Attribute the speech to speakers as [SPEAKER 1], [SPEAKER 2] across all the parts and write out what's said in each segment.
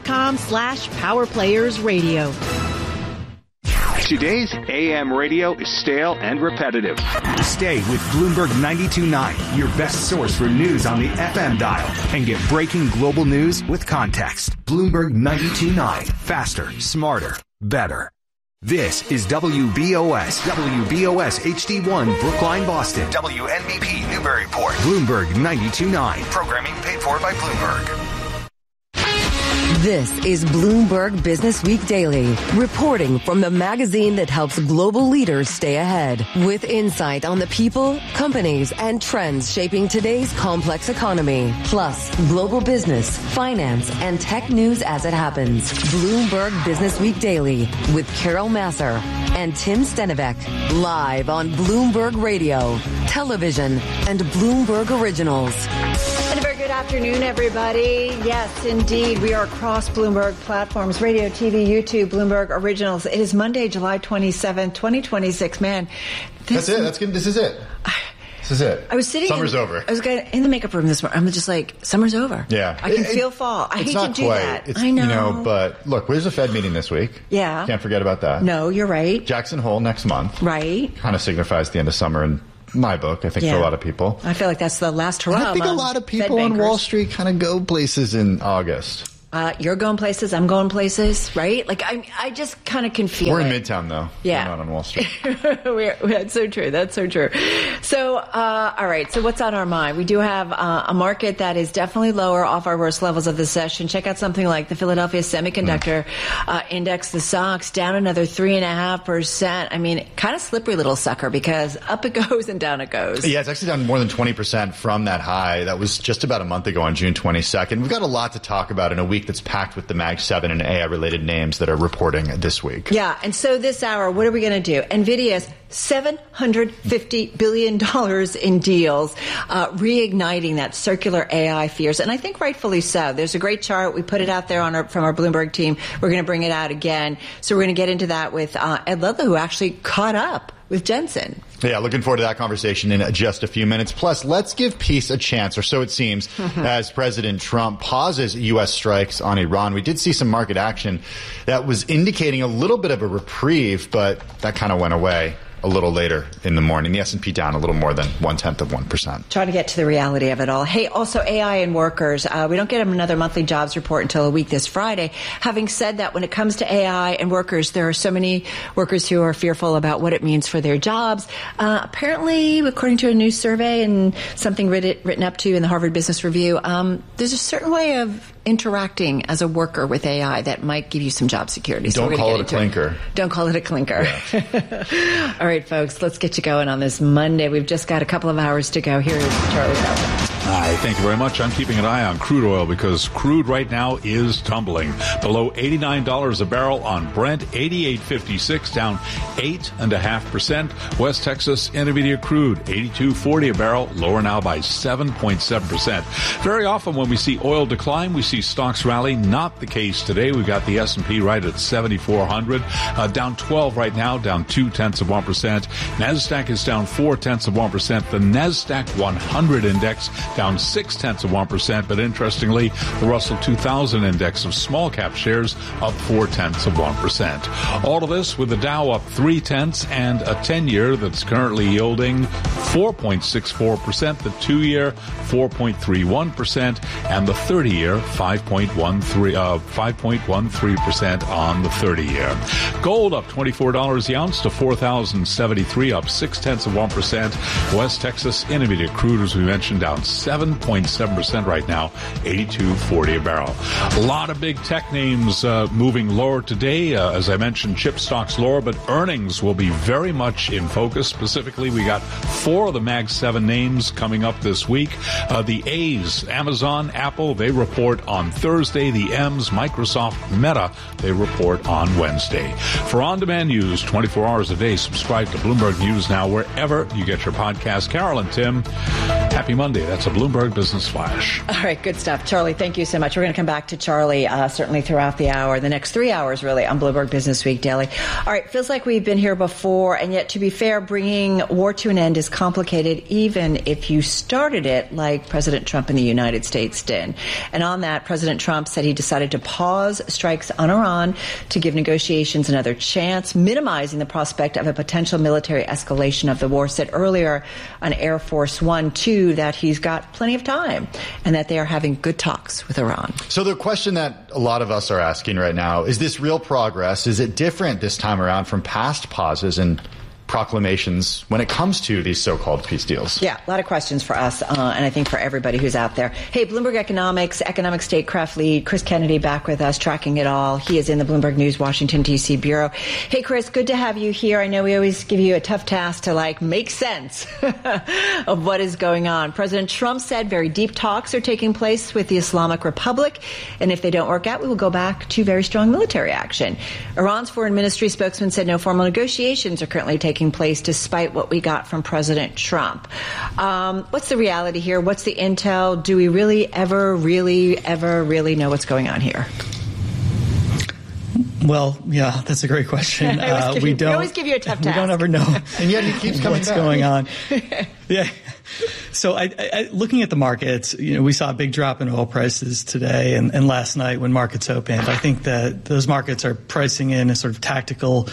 [SPEAKER 1] bloomberg.com/powerplayersradio.
[SPEAKER 2] Today's AM radio is stale and repetitive.
[SPEAKER 3] Stay with Bloomberg 92.9, your best source for news on the FM dial, and get breaking global news with context. Bloomberg 92.9, faster, smarter, better. This is WBOS HD1, Brookline, Boston.
[SPEAKER 4] WNBP, Newburyport.
[SPEAKER 3] Bloomberg 92.9.
[SPEAKER 4] Programming paid for by Bloomberg.
[SPEAKER 5] This is Bloomberg Business Week Daily, reporting from the magazine that helps global leaders stay ahead, with insight on the people, companies, and trends shaping today's complex economy, plus global business, finance, and tech news as it happens. Bloomberg Business Week Daily with Carol Masser and Tim Stenivek, live on Bloomberg Radio, television, and Bloomberg Originals.
[SPEAKER 6] And a very good afternoon, everybody. Yes, indeed. We are across Bloomberg platforms, radio, TV, YouTube, Bloomberg Originals. It is Monday, July 27th, 2026. Man,
[SPEAKER 7] that's it. That's good. This is it. This is it.
[SPEAKER 6] I was sitting.
[SPEAKER 7] Summer's over.
[SPEAKER 6] I was in the makeup room this morning. I'm just like, summer's over.
[SPEAKER 7] Yeah.
[SPEAKER 6] I can feel fall. I hate to do that.
[SPEAKER 7] It's,
[SPEAKER 6] I know.
[SPEAKER 7] You know, but look, there's a Fed meeting this week.
[SPEAKER 6] Yeah.
[SPEAKER 7] Can't forget about that.
[SPEAKER 6] No, you're right.
[SPEAKER 7] Jackson Hole next month.
[SPEAKER 6] Right.
[SPEAKER 7] Kind of signifies the end of summer and my book, I think, for a lot of people.
[SPEAKER 6] I feel like that's the last hurrah.
[SPEAKER 7] I think a lot of people on Wall Street kind of go places in August.
[SPEAKER 6] You're going places, I'm going places, right? Like, I just kind of can feel
[SPEAKER 7] We're
[SPEAKER 6] it.
[SPEAKER 7] in Midtown, though.
[SPEAKER 6] Yeah.
[SPEAKER 7] We're not on Wall Street.
[SPEAKER 6] That's so true. That's so true. So, all right. So what's on our mind? We do have a market that is definitely lower off our worst levels of the session. Check out something like the Philadelphia Semiconductor Index, the SOX, down another 3.5%. I mean, kind of slippery little sucker because up it goes and down it goes.
[SPEAKER 7] Yeah, it's actually down more than 20% from that high. That was just about a month ago on June 22nd. We've got a lot to talk about in a week that's packed with the Mag 7 and AI-related names that are reporting this week.
[SPEAKER 6] Yeah, and so this hour, what are we going to do? NVIDIA's $750 billion in deals, reigniting that circular AI fears. And I think rightfully so. There's a great chart. We put it out there from our Bloomberg team. We're going to bring it out again. So we're going to get into that with Ed Ludlow, who actually caught up with Jensen.
[SPEAKER 7] Yeah, looking forward to that conversation in just a few minutes. Plus, let's give peace a chance, or so it seems, as President Trump pauses U.S. strikes on Iran. We did see some market action that was indicating a little bit of a reprieve, but that kind of went away a little later in the morning. The S&P down a little more than 0.1%.
[SPEAKER 6] Trying to get to the reality of it all. Hey, also AI and workers. We don't get another monthly jobs report until a week this Friday. Having said that, when it comes to AI and workers, there are so many workers who are fearful about what it means for their jobs. Apparently, according to a new survey and something written up to in the Harvard Business Review, there's a certain way of interacting as a worker with AI that might give you some job security.
[SPEAKER 7] So don't call it a clinker.
[SPEAKER 6] Don't call it a clinker. Yeah. All right, folks, let's get you going on this Monday. We've just got a couple of hours to go. Here is Charlie Pelton.
[SPEAKER 8] Hi, thank you very much. I'm keeping an eye on crude oil because crude right now is tumbling below $89 a barrel on Brent, 88.56, down 8.5%. West Texas Intermediate crude, 82.40 a barrel, lower now by 7.7%. Very often when we see oil decline, we see stocks rally. Not the case today. We've got the S&P right at 7,400, down 12 right now, down 0.2%. NASDAQ is down 0.4%. The NASDAQ 100 index down 0.6%, but interestingly, the Russell 2000 index of small cap shares up 0.4%. All of this with the Dow up 0.3 and a 10-year that's currently yielding 4.64%, the 2-year 4.31%, and the 30-year 5.13% on the 30-year. Gold up $24 the ounce to $4,073, up 0.6%. West Texas Intermediate crude, as we mentioned, down 7.7% right now, 82.40 a barrel. A lot of big tech names moving lower today. As I mentioned, chip stocks lower, but earnings will be very much in focus. Specifically, we got 4 of the Mag 7 names coming up this week. The A's, Amazon, Apple, they report on Thursday. The M's, Microsoft, Meta, they report on Wednesday. For on-demand news 24 hours a day, subscribe to Bloomberg News Now wherever you get your podcast. Carol and Tim, Happy Monday. That's a Bloomberg Business Flash.
[SPEAKER 6] All right, good stuff. Charlie, thank you so much. We're going to come back to Charlie certainly throughout the hour, the next 3 hours really on Bloomberg Business Week Daily. All right, feels like we've been here before, and yet to be fair, bringing war to an end is complicated even if you started it like President Trump in the United States did. And on that, President Trump said he decided to pause strikes on Iran to give negotiations another chance, minimizing the prospect of a potential military escalation of the war. Said earlier on Air Force One, too, that he's got plenty of time and that they are having good talks with Iran.
[SPEAKER 7] So the question that a lot of us are asking right now, is this real progress? Is it different this time around from past pauses and proclamations when it comes to these so-called peace deals?
[SPEAKER 6] Yeah, a lot of questions for us, and I think for everybody who's out there. Hey, Bloomberg Economics, economic statecraft lead, Chris Kennedy back with us, tracking it all. He is in the Bloomberg News Washington, D.C. bureau. Hey, Chris, good to have you here. I know we always give you a tough task to, make sense of what is going on. President Trump said very deep talks are taking place with the Islamic Republic, and if they don't work out, we will go back to very strong military action. Iran's foreign ministry spokesman said no formal negotiations are currently taking place despite what we got from President Trump. What's the reality here? What's the intel? Do we really ever really know what's going on here?
[SPEAKER 1] Well, yeah, that's a great question.
[SPEAKER 6] We always give you a tough task.
[SPEAKER 1] We don't ever know.
[SPEAKER 7] And yet he keeps coming
[SPEAKER 1] what's
[SPEAKER 7] back.
[SPEAKER 1] going on. Yeah. So looking at the markets, we saw a big drop in oil prices today and last night when markets opened. I think that those markets are pricing in a sort of tactical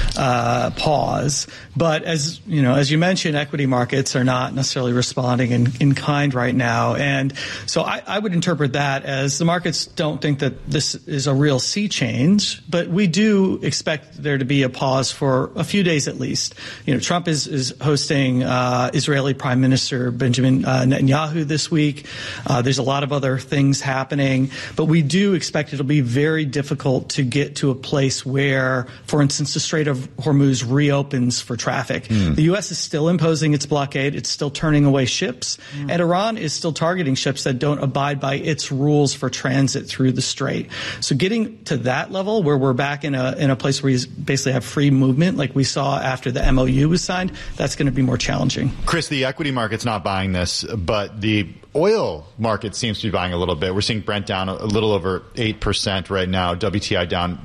[SPEAKER 1] pause. But as you mentioned, equity markets are not necessarily responding in kind right now. And so I would interpret that as the markets don't think that this is a real sea change, but we do expect there to be a pause for a few days at least. Trump is hosting Israeli Prime Minister Benjamin Netanyahu this week. There's a lot of other things happening, but we do expect it'll be very difficult to get to a place where, for instance, the Strait of Hormuz reopens for traffic. The U.S. is still imposing its blockade. It's still turning away ships, and Iran is still targeting ships that don't abide by its rules for transit through the Strait. So getting to that level where we're back in a place where you basically have free movement like we saw after the MOU was signed, that's going to be more challenging.
[SPEAKER 7] Chris, the equity market's not buying this, but the oil market seems to be buying a little bit. We're seeing Brent down a little over 8% right now, WTI down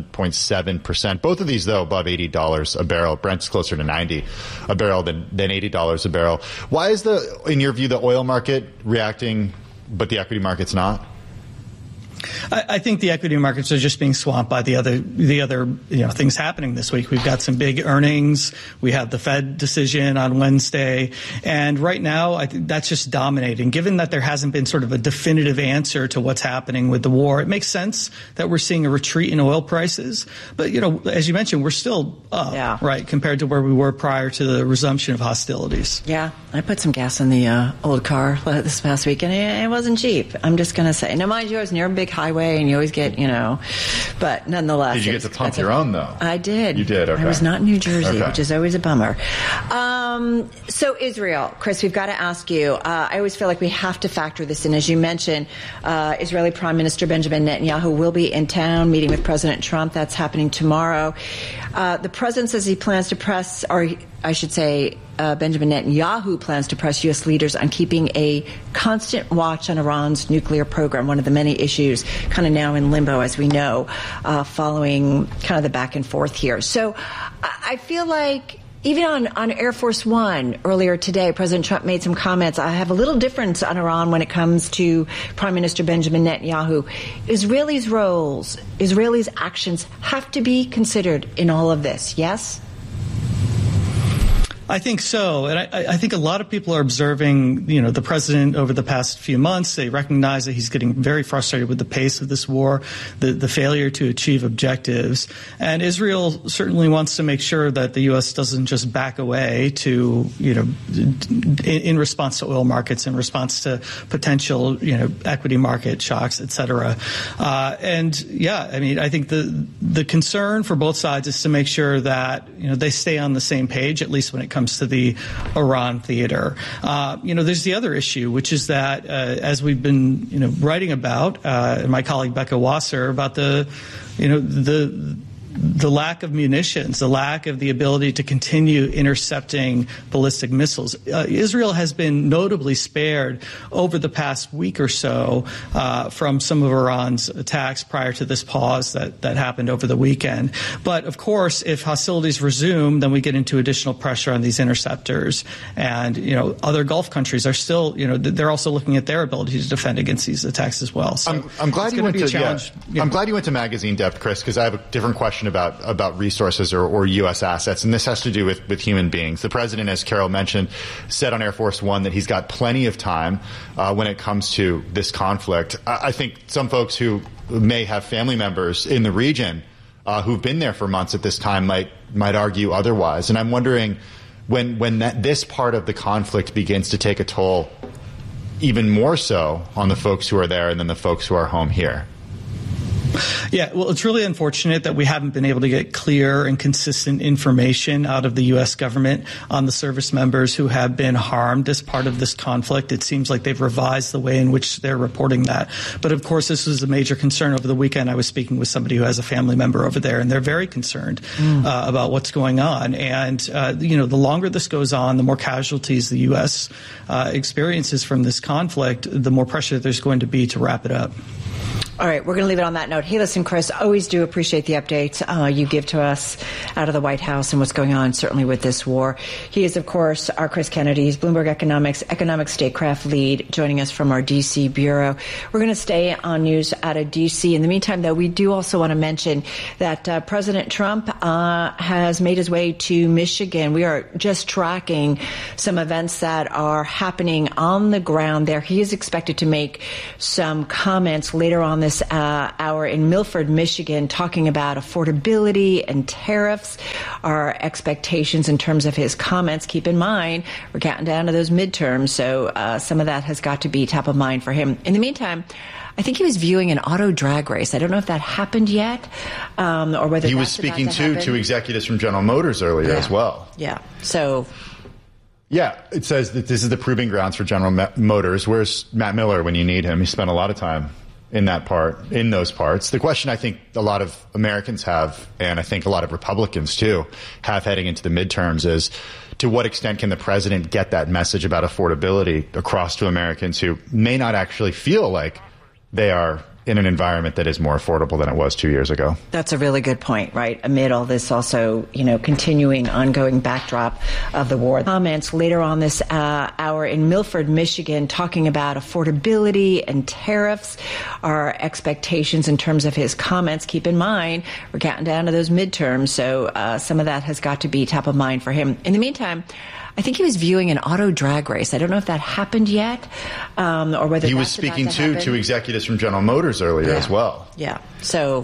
[SPEAKER 7] 7.7%. Both of these, though, above $80 a barrel. Brent's closer to $90 a barrel than $80 a barrel. Why is in your view, the oil market reacting, but the equity market's not?
[SPEAKER 1] I think the equity markets are just being swamped by the other things happening this week. We've got some big earnings. We have the Fed decision on Wednesday, and right now I think that's just dominating. Given that there hasn't been sort of a definitive answer to what's happening with the war, it makes sense that we're seeing a retreat in oil prices. But as you mentioned, we're still up, right, compared to where we were prior to the resumption of hostilities.
[SPEAKER 6] Yeah, I put some gas in the old car this past week, and it wasn't cheap. I'm just going to say. Now, mind you, I was near a big highway, and you always get, but nonetheless.
[SPEAKER 7] Did you get to pump your own, though?
[SPEAKER 6] I did.
[SPEAKER 7] You did, okay.
[SPEAKER 6] I was not in New Jersey,
[SPEAKER 7] okay,
[SPEAKER 6] which is always a bummer. So Israel, Chris, we've got to ask you, I always feel like we have to factor this in. As you mentioned, Israeli Prime Minister Benjamin Netanyahu will be in town meeting with President Trump. That's happening tomorrow. The president says he plans to press, or I should say, Benjamin Netanyahu plans to press U.S. leaders on keeping a constant watch on Iran's nuclear program, one of the many issues kind of now in limbo, as we know, following kind of the back and forth here. So I feel like even on Air Force One earlier today, President Trump made some comments. I have a little difference on Iran when it comes to Prime Minister Benjamin Netanyahu. Israelis' roles, Israelis' actions have to be considered in all of this, yes?
[SPEAKER 1] I think so. And I think a lot of people are observing, the president over the past few months. They recognize that he's getting very frustrated with the pace of this war, the failure to achieve objectives. And Israel certainly wants to make sure that the U.S. doesn't just back away to, in response to oil markets, in response to potential, equity market shocks, et cetera. I think the concern for both sides is to make sure that, they stay on the same page, at least when it comes to the Iran theater. There's the other issue, which is that as we've been, writing about, and my colleague Becca Wasser, about the the lack of munitions, the lack of the ability to continue intercepting ballistic missiles. Israel has been notably spared over the past week or so from some of Iran's attacks prior to this pause that happened over the weekend. But of course, if hostilities resume, then we get into additional pressure on these interceptors. And, other Gulf countries are still, they're also looking at their ability to defend against these attacks as well. So
[SPEAKER 7] I'm glad you went to I'm glad you went to magazine depth, Chris, because I have a different question about resources or U.S. assets, and this has to do with human beings. The president, as Carol mentioned, said on Air Force One that he's got plenty of time when it comes to this conflict. I think some folks who may have family members in the region who've been there for months at this time might argue otherwise. And I'm wondering when this part of the conflict begins to take a toll even more so on the folks who are there and then the folks who are home here.
[SPEAKER 1] Yeah, well, it's really unfortunate that we haven't been able to get clear and consistent information out of the U.S. government on the service members who have been harmed as part of this conflict. It seems like they've revised the way in which they're reporting that. But of course, this was a major concern over the weekend. I was speaking with somebody who has a family member over there, and they're very concerned about what's going on. And, the longer this goes on, the more casualties the U.S. Experiences from this conflict, the more pressure there's going to be to wrap it up.
[SPEAKER 6] All right, we're going to leave it on that note. Hey, listen, Chris, always do appreciate the updates you give to us out of the White House and what's going on, certainly with this war. He is, of course, our Chris Kennedy. He's Bloomberg Economic Statecraft lead, joining us from our D.C. bureau. We're going to stay on news out of D.C. In the meantime, though, we do also want to mention that President Trump has made his way to Michigan. We are just tracking some events that are happening on the ground there. He is expected to make some comments later on this hour in Milford, Michigan, talking about affordability and tariffs. Our expectations in terms of his comments. Keep in mind, we're counting down to those midterms, so some of that has got to be top of mind for him. In the meantime, I think he was viewing an auto drag race. I don't know if that happened yet, or whether
[SPEAKER 7] he was speaking to executives from General Motors earlier as well.
[SPEAKER 6] Yeah. So.
[SPEAKER 7] Yeah, it says that this is the proving grounds for General Motors. Where's Matt Miller when you need him? He spent a lot of time in those parts. The question I think a lot of Americans have, and I think a lot of Republicans too, have heading into the midterms is, to what extent can the president get that message about affordability across to Americans who may not actually feel like they are in an environment that is more affordable than it was 2 years ago?
[SPEAKER 6] That's a really good point, right? Amid all this also, continuing ongoing backdrop of the war. Comments later on this hour in Milford, Michigan, talking about affordability and tariffs. Our expectations in terms of his comments. Keep in mind, we're counting down to those midterms, so some of that has got to be top of mind for him. In the meantime, I think he was viewing an auto drag race. I don't know if that happened yet, or whether
[SPEAKER 7] he was speaking to executives from General Motors earlier as well.
[SPEAKER 6] Yeah. So.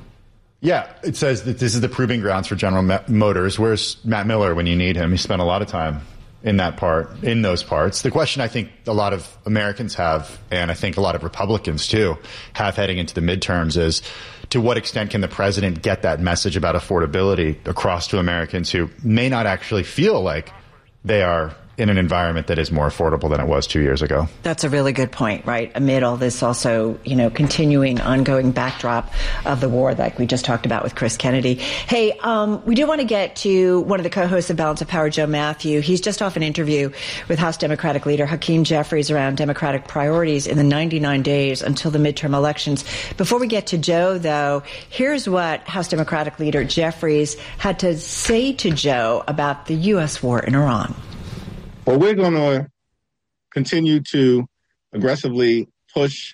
[SPEAKER 7] Yeah, it says that this is the proving grounds for General Motors. Where's Matt Miller when you need him? He spent a lot of time in those parts. The question I think a lot of Americans have, and I think a lot of Republicans too, have heading into the midterms is, to what extent can the president get that message about affordability across to Americans who may not actually feel like they are in an environment that is more affordable than it was 2 years ago?
[SPEAKER 6] That's a really good point, right? Amid all this also, continuing ongoing backdrop of the war, like we just talked about with Chris Kennedy. Hey, we do want to get to one of the co-hosts of Balance of Power, Joe Matthew. He's just off an interview with House Democratic leader Hakeem Jeffries around Democratic priorities in the 99 days until the midterm elections. Before we get to Joe, though, here's what House Democratic leader Jeffries had to say to Joe about the U.S. war in Iran.
[SPEAKER 9] Well, we're going to continue to aggressively push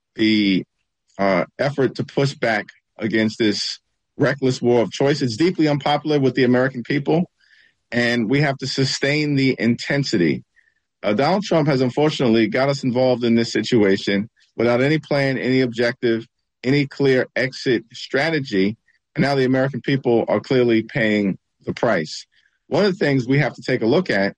[SPEAKER 9] the effort to push back against this reckless war of choice. It's deeply unpopular with the American people, and we have to sustain the intensity. Donald Trump has unfortunately got us involved in this situation without any plan, any objective, any clear exit strategy, and now the American people are clearly paying the price. One of the things we have to take a look at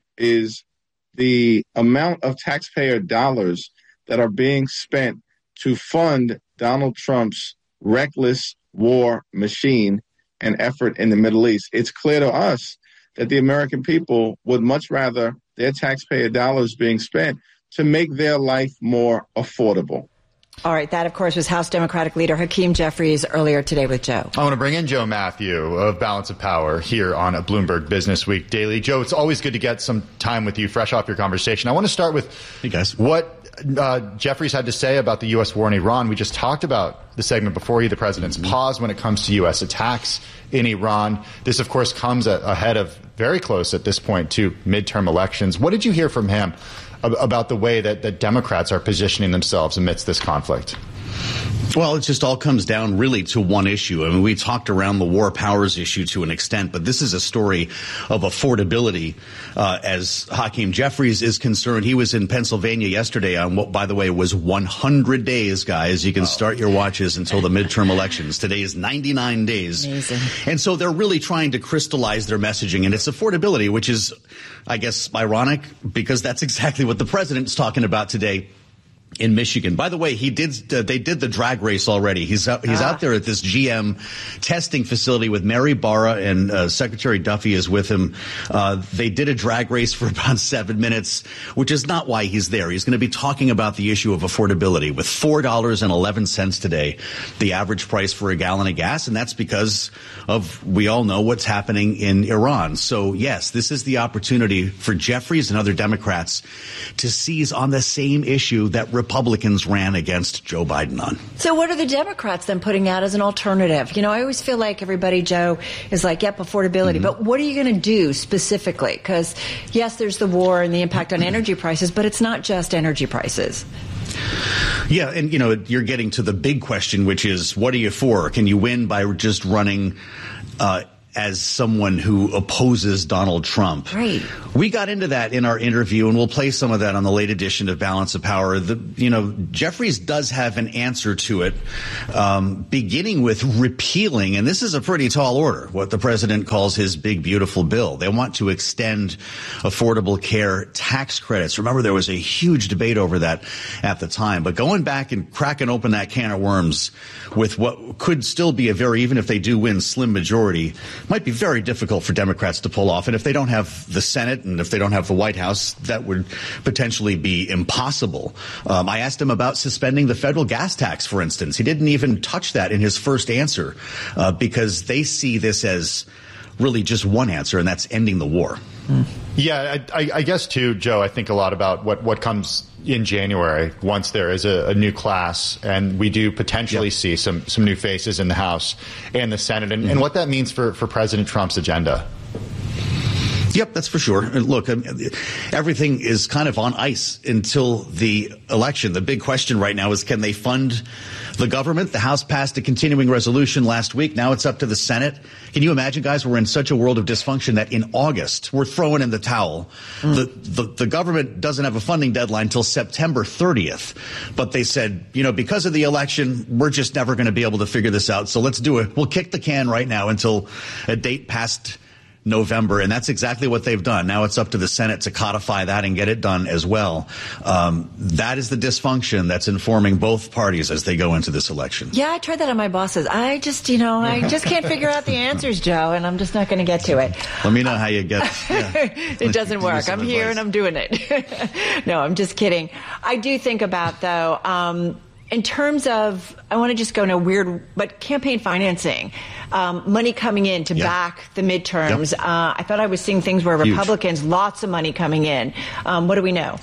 [SPEAKER 9] is the amount of taxpayer dollars that are being spent to fund Donald Trump's reckless war machine and effort in the Middle East. It's clear to us that the American people would much rather their taxpayer dollars being spent to make their life more affordable.
[SPEAKER 6] All right. That, of course, was House Democratic leader Hakeem Jeffries earlier today with Joe.
[SPEAKER 7] I want to bring in Joe Matthew of Balance of Power here on a Bloomberg Business Week Daily. Joe, it's always good to get some time with you fresh off your conversation. I want to start with what Jeffries had to say about the U.S. war in Iran. We just talked about the segment before you, the president's pause when it comes to U.S. attacks in Iran. This, of course, comes ahead of very close at this point to midterm elections. What did you hear from him about the way that Democrats are positioning themselves amidst this conflict?
[SPEAKER 10] Well, it just all comes down really to one issue. I mean, we talked around the war powers issue to an extent, but this is a story of affordability as Hakeem Jeffries is concerned. He was in Pennsylvania yesterday on what, by the way, was 100 days, guys. You can start your watches until the midterm elections. Today is 99 days.
[SPEAKER 6] Amazing.
[SPEAKER 10] And so they're really trying to crystallize their messaging, and it's affordability, which is, I guess, ironic because that's exactly what the president's talking about today in Michigan. By the way, they did the drag race already. He's out there at this GM testing facility with Mary Barra, and Secretary Duffy is with him. They did a drag race for about 7 minutes, which is not why he's there. He's going to be talking about the issue of affordability with $4.11 today, the average price for a gallon of gas. And that's because we all know what's happening in Iran. So yes, this is the opportunity for Jeffries and other Democrats to seize on the same issue that Republicans ran against Joe Biden on.
[SPEAKER 6] So what are the Democrats then putting out as an alternative? You know, I always feel like everybody, Joe, is like, yep, affordability. But what are you going to do specifically? Because, yes, there's the war and the impact on energy prices, but it's not just energy prices.
[SPEAKER 10] Yeah, and, you know, you're getting to the big question, which is, what are you for? Can you win by just running as someone who opposes Donald Trump?
[SPEAKER 6] Right.
[SPEAKER 10] We got into that in our interview, and we'll play some of that on the late edition of Balance of Power. Jeffries does have an answer to it, beginning with repealing, and this is a pretty tall order, what the president calls his big, beautiful bill. They want to extend Affordable Care tax credits. Remember, there was a huge debate over that at the time. But going back and cracking open that can of worms with what could still be even if they do win, slim majority, might be very difficult for Democrats to pull off. And if they don't have the Senate and if they don't have the White House, that would potentially be impossible. I asked him about suspending the federal gas tax, for instance. He didn't even touch that in his first answer because they see this as really just one answer, and that's ending the war.
[SPEAKER 7] Yeah, I guess, too, Joe, I think a lot about what comes in January once there is a new class and we do potentially see some new faces in the House and the Senate and what that means for President Trump's agenda.
[SPEAKER 10] Yep, that's for sure. Look, everything is kind of on ice until the election. The big question right now is, can they fund the government? The House passed a continuing resolution last week. Now it's up to the Senate. Can you imagine, guys, we're in such a world of dysfunction that in August we're throwing in the towel. The government doesn't have a funding deadline until September 30th. But they said, because of the election, we're just never going to be able to figure this out. So let's do it. We'll kick the can right now until a date past November, and that's exactly what they've done. Now it's up to the Senate to codify that and get it done as well. That is the dysfunction that's informing both parties as they go into this election.
[SPEAKER 6] Yeah, I tried that on my bosses. I just can't figure out the answers, Joe, and I'm just not going to get to it.
[SPEAKER 10] Let me know how you get
[SPEAKER 6] It doesn't work. I'm here and I'm doing it. No, I'm just kidding. I do think about, though, in terms of, I want to just go in a weird, but campaign financing, money coming in to back the midterms. Yep. I thought I was seeing things where Republicans, lots of money coming in. What do we know?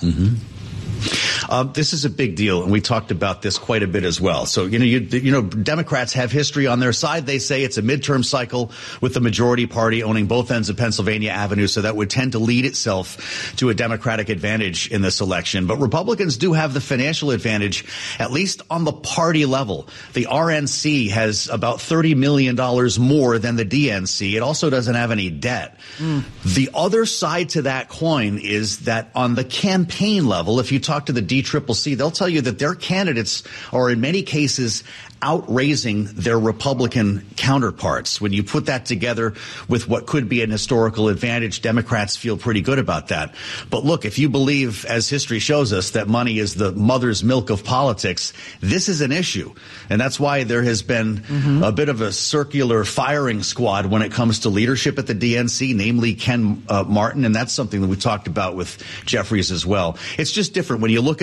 [SPEAKER 10] This is a big deal, and we talked about this quite a bit as well. So, Democrats have history on their side. They say it's a midterm cycle with the majority party owning both ends of Pennsylvania Avenue, so that would tend to lead itself to a Democratic advantage in this election. But Republicans do have the financial advantage, at least on the party level. The RNC has about $30 million more than the DNC. It also doesn't have any debt. The other side to that coin is that on the campaign level, if you talk to the DCCC, they'll tell you that their candidates are in many cases outraising their Republican counterparts. When you put that together with what could be an historical advantage, Democrats feel pretty good about that. But look, if you believe, as history shows us, that money is the mother's milk of politics, this is an issue. And that's why there has been a bit of a circular firing squad when it comes to leadership at the DNC, namely Ken Martin. And that's something that we talked about with Jeffries as well. It's just different when you look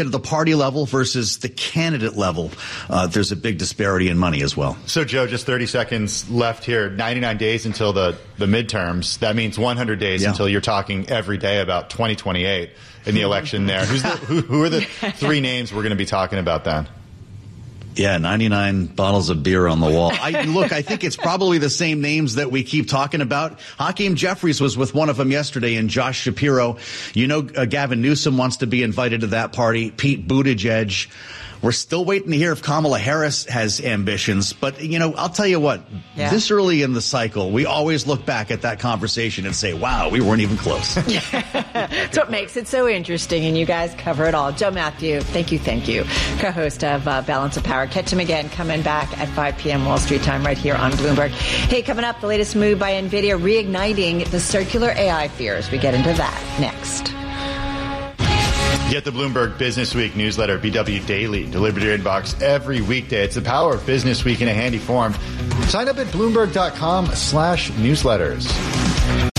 [SPEAKER 10] at the party level versus the candidate level, there's a big disparity in money as well.
[SPEAKER 7] So, Joe, just 30 seconds left here. 99 days until the midterms. That means 100 days until you're talking every day about 2028 in the election there. Who are the three names we're going to be talking about then?
[SPEAKER 10] Yeah, 99 bottles of beer on the wall. I think it's probably the same names that we keep talking about. Hakeem Jeffries was with one of them yesterday, and Josh Shapiro. Gavin Newsom wants to be invited to that party. Pete Buttigieg. We're still waiting to hear if Kamala Harris has ambitions. But, I'll tell you what, this early in the cycle, we always look back at that conversation and say, wow, we weren't even close.
[SPEAKER 6] That's what makes it so interesting, and you guys cover it all. Joe Matthew, thank you. Co-host of Balance of Power. Catch him again coming back at 5 p.m. Wall Street time right here on Bloomberg. Hey, coming up, the latest move by NVIDIA reigniting the circular AI fears. We get into that next.
[SPEAKER 7] Get the Bloomberg Business Week newsletter, BW Daily, delivered to your inbox every weekday. It's the power of Business Week in a handy form. Sign up at Bloomberg.com/newsletters.